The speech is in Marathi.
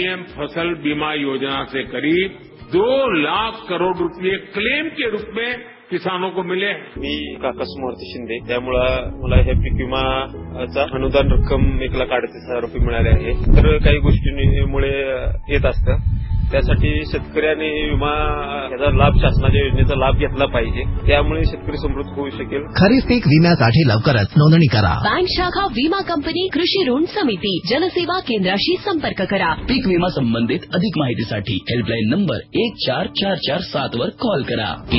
पीएम फसल बीमा योजना से करीब 2 लाख करोड़ रुपये क्लेम के रूप में किसानों को मिले। मी काकास मूर्ती शिंदे, त्यामुळं मला हे पीक विमाचा अनुदान रक्कम 1,38,000 रुपये मिळाले आहे. तर काही गोष्टींमुळे येत असतं, त्यासाठी शेतकऱ्यांनी याचा लाभ, शासनाच्या योजनेचा लाभ घेतला पाहिजे. त्यामुळे शेतकरी समृद्ध होऊ शकेल. खरीप पीक विम्यासाठी लवकरच नोंदणी करा. बँक शाखा, विमा कंपनी, कृषी ऋण समिती, जनसेवा केंद्राशी संपर्क करा. पीक विमा संबंधित अधिक माहितीसाठी हेल्पलाईन नंबर 14447 वर कॉल करा.